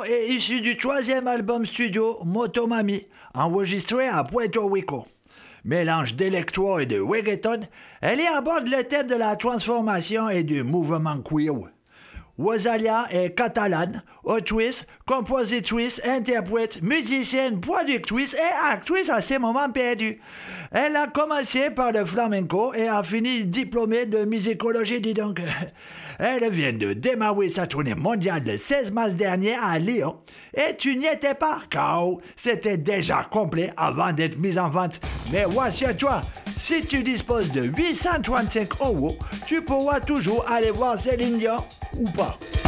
est issue du 3e album studio Motomami, enregistré à Puerto Rico. Mélange d'électro et de reggaeton, elle y aborde le thème de la transformation et du mouvement queer. Rosalia est catalane, autrice, compositrice, interprète, musicienne, productrice et actrice à ses moments perdus. Elle a commencé par le flamenco et a fini diplômée de musicologie, dis donc. Elle vient de démarrer sa tournée mondiale le 16 mars dernier à Lyon. Et tu n'y étais pas, car c'était déjà complet avant d'être mis en vente. Mais rassure-toi, si tu disposes de 835 €, tu pourras toujours aller voir Céline Dion ou pas.